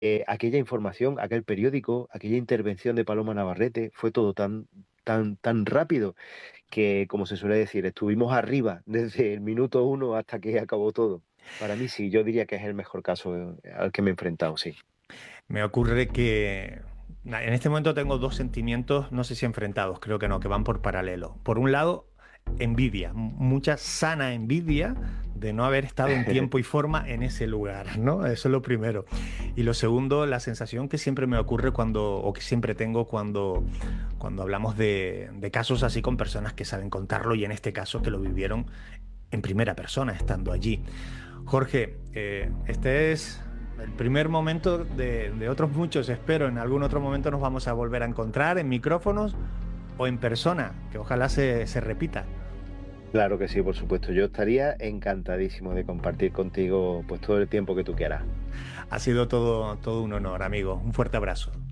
aquella información, aquel periódico, aquella intervención de Paloma Navarrete, fue todo tan rápido que, como se suele decir, estuvimos arriba desde el minuto uno hasta que acabó todo. Para mí sí, yo diría que es el mejor caso al que me he enfrentado, sí. Me ocurre que en este momento tengo dos sentimientos, no sé si enfrentados, creo que no, que van por paralelo. Por un lado, envidia, mucha sana envidia de no haber estado en tiempo y forma en ese lugar, ¿no? Eso es lo primero. Y lo segundo, la sensación que siempre me ocurre cuando, o que siempre tengo cuando hablamos de casos así con personas que saben contarlo y en este caso que lo vivieron en primera persona estando allí. Jorge, este es el primer momento de otros muchos. Espero en algún otro momento nos vamos a volver a encontrar en micrófonos o en persona, que ojalá se repita. Claro que sí, por supuesto. Yo estaría encantadísimo de compartir contigo pues todo el tiempo que tú quieras. Ha sido todo un honor, amigo. Un fuerte abrazo.